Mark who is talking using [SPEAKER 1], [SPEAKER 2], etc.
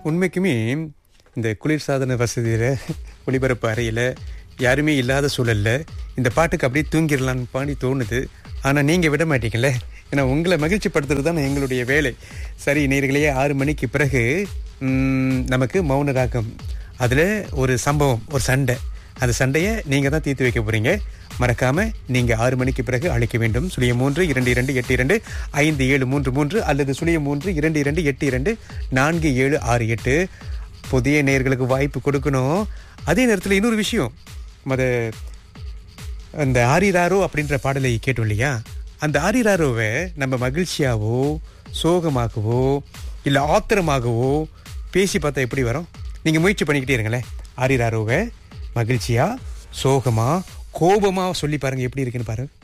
[SPEAKER 1] உண்மைக்குமே இந்த குளிர்சாதன வசதியில் ஒளிபரப்பு அறையில் யாருமே இல்லாத சூழல்ல இந்த பாட்டுக்கு அப்படியே தூங்கிடலான்னு பாடி தோணுது. ஆனால் நீங்கள் விட மாட்டீங்கல்ல. ஏன்னா உங்களை மகிழ்ச்சி படுத்துறது தான் எங்களுடைய வேலை. சரி நேயர்களே, 6 மணிக்கு பிறகு நமக்கு மௌன ராகம். அதில் ஒரு சம்பவம், ஒரு சண்டை. அந்த சண்டையை நீங்கள் தான் தீர்த்து வைக்க போகிறீங்க. மறக்காமல் நீங்கள் 6 மணிக்கு பிறகு அழைக்க வேண்டும். 0322825733 அல்லது 0322824768. புதிய நேயர்களுக்கு வாய்ப்பு கொடுக்கணும். அதே நேரத்தில் இன்னொரு விஷயம், அந்த ஆரிராரோ அப்படின்ற பாடலை கேட்டோம் இல்லையா? அந்த ஆரிராரோவை நம்ம மகிழ்ச்சியாவோ சோகமாகவோ இல்லை ஆத்திரமாகவோ பேசி பார்த்தா எப்படி வரும்? நீங்கள் முயற்சி பண்ணிக்கிட்டே இருங்களேன். ஆரிராரோவை மகிழ்ச்சியா சோகமா கோபமா சொல்லி பாருங்க, எப்படி இருக்குன்னு பாருங்க.